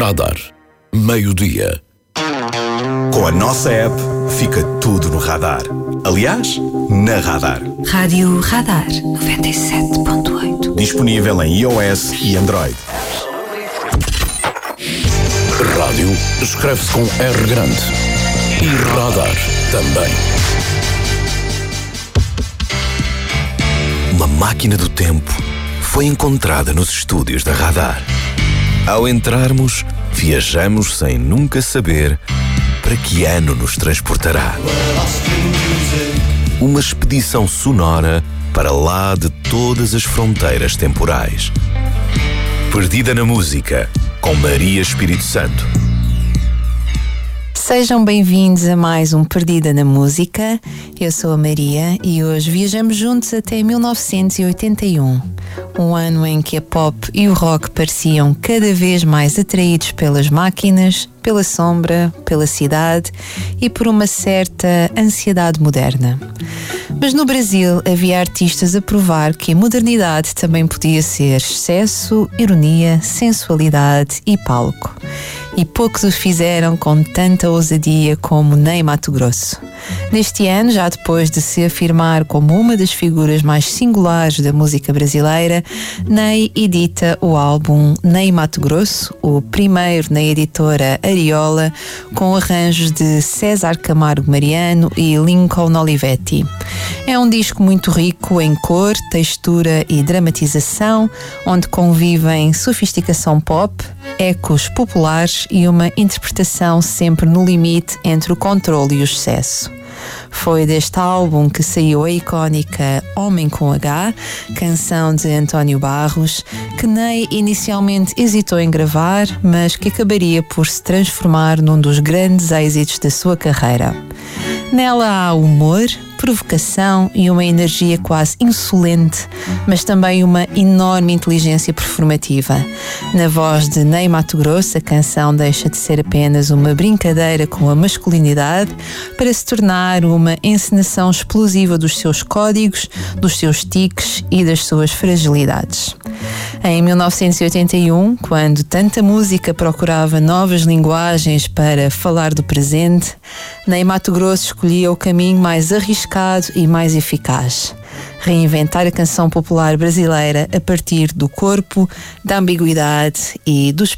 Radar. Meio-dia. Com a nossa app, fica tudo no radar. Aliás, na Radar. Rádio Radar 97.8. Disponível em iOS e Android. Rádio escreve-se com R grande. E Radar também. Uma máquina do tempo foi encontrada nos estúdios da Radar. Ao entrarmos, viajamos sem nunca saber para que ano nos transportará. Uma expedição sonora para lá de todas as fronteiras temporais. Perdida na música, com Maria Espírito Santo. Sejam bem-vindos a mais um Perdida na Música. Eu sou a Maria e hoje viajamos juntos até 1981, um ano em que a pop e o rock pareciam cada vez mais atraídos pelas máquinas, pela sombra, pela cidade e por uma certa ansiedade moderna. Mas no Brasil havia artistas a provar que a modernidade também podia ser excesso, ironia, sensualidade e palco. E poucos o fizeram com tanta ousadia como Ney Matogrosso. Neste ano, já depois de se afirmar como uma das figuras mais singulares da música brasileira, Ney edita o álbum Ney Matogrosso, o primeiro na editora Ariola, com arranjos de César Camargo Mariano e Lincoln Olivetti. É um disco muito rico em cor, textura e dramatização, onde convivem sofisticação pop, ecos populares e uma interpretação sempre no limite entre o controle e o excesso. Foi deste álbum que saiu a icónica Homem com H, canção de António Barros, que Ney inicialmente hesitou em gravar, mas que acabaria por se transformar num dos grandes êxitos da sua carreira. Nela há humor, provocação e uma energia quase insolente, mas também uma enorme inteligência performativa. Na voz de Ney Matogrosso, a canção deixa de ser apenas uma brincadeira com a masculinidade para se tornar uma encenação explosiva dos seus códigos, dos seus tiques e das suas fragilidades. Em 1981, quando tanta música procurava novas linguagens para falar do presente, Ney Matogrosso escolhia o caminho mais arriscado e mais eficaz: reinventar a canção popular brasileira a partir do corpo, da ambiguidade e dos